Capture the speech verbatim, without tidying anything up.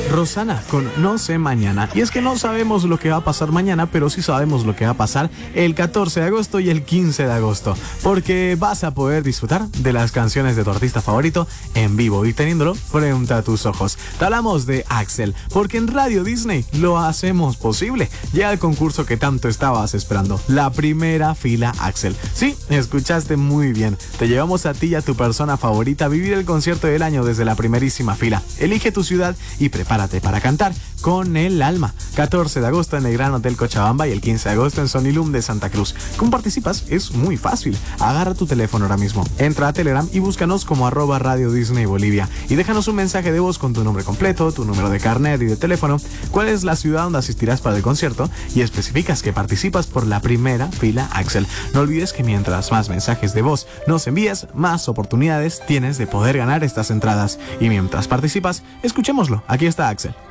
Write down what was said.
Rosana con No sé mañana. Y es que no sabemos lo que va a pasar mañana, pero sí sabemos lo que va a pasar el catorce de agosto y el quince de agosto, porque vas a poder disfrutar de las canciones de tu artista favorito en vivo y teniéndolo frente a tus ojos. Te hablamos de Axel, porque en Radio Disney lo hacemos posible. Llega el concurso que tanto estabas esperando, la primera fila Axel. Sí, escuchaste muy bien. Te llevamos a ti y a tu persona favorita a vivir el concierto del año desde la primerísima fila. Elige tu ciudad y prepárate para cantar con el alma. catorce de agosto en el Gran Hotel Cochabamba y el quince de agosto en Sonilum de Santa Cruz. ¿Cómo participas? Es muy fácil. Agarra tu teléfono ahora mismo, entra a Telegram y búscanos como arroba Radio Disney Bolivia y déjanos un mensaje de voz con tu nombre completo, tu número de carnet y de teléfono, cuál es la ciudad donde asistirás para el concierto y especificas que participas por la primera fila Axel. No olvides que mientras más mensajes de voz nos envíes, más oportunidades tienes de poder ganar estas entradas. Y mientras participas, escuchémoslo. Aquí está Axel.